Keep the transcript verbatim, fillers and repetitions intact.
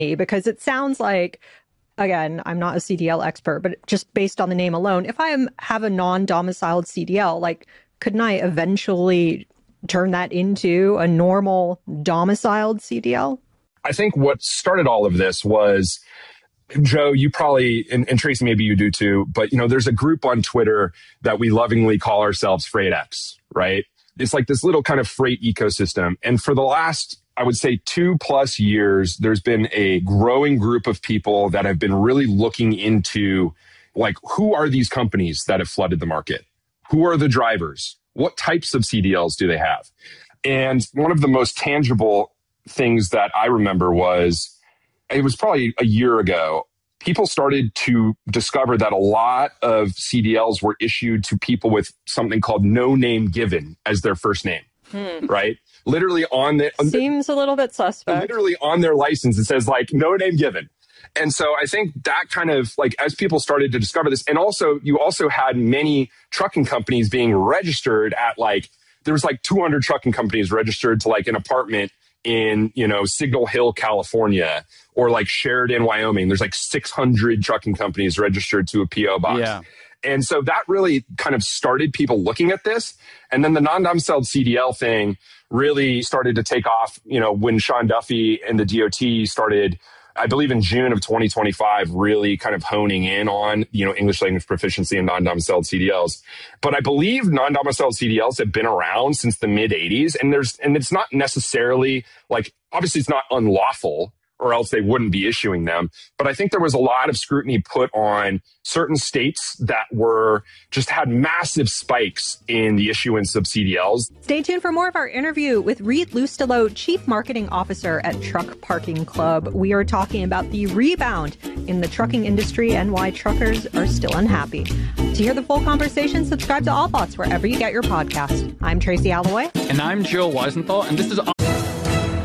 Because it sounds like, again, I'm not a C D L expert, but just based on the name alone, if I am, have a non-domiciled C D L, like, couldn't I eventually turn that into a normal domiciled C D L? I think what started all of this was, Joe, you probably, and, and Tracy, maybe you do too, but you know, there's a group on Twitter that we lovingly call ourselves FreightX, right? It's like this little kind of freight ecosystem. And for the last, I would say two plus years, there's been a growing group of people that have been really looking into, like, who are these companies that have flooded the market? Who are the drivers? What types of C D Ls do they have? And one of the most tangible things that I remember was, it was probably a year ago, people started to discover that a lot of C D Ls were issued to people with something called no name given as their first name, hmm. right? Literally on the... Seems a little bit suspect. Literally on their license, it says like, no name given. And so I think that kind of, like, as people started to discover this, and also you also had many trucking companies being registered at, like, there was like two hundred trucking companies registered to like an apartment in, you know, Signal Hill, California, or like Sheridan, Wyoming. There's like six hundred trucking companies registered to a P O box. Yeah. And so that really kind of started people looking at this. And then the non-domiciled C D L thing really started to take off, you know, when Sean Duffy and the D O T started, I believe in June of twenty twenty-five, really kind of honing in on, you know, English language proficiency and non-domiciled C D Ls. But I believe non-domiciled C D Ls have been around since the mid eighties. And there's, and it's not necessarily like, obviously it's not unlawful, or else they wouldn't be issuing them. But I think there was a lot of scrutiny put on certain states that were just had massive spikes in the issuance of C D Ls. Stay tuned for more of our interview with Reed Lustelow, Chief Marketing Officer at Truck Parking Club. We are talking about the rebound in the trucking industry and why truckers are still unhappy. To hear the full conversation, subscribe to All Thoughts wherever you get your podcast. I'm Tracy Alloway. And I'm Joe Weisenthal, and this is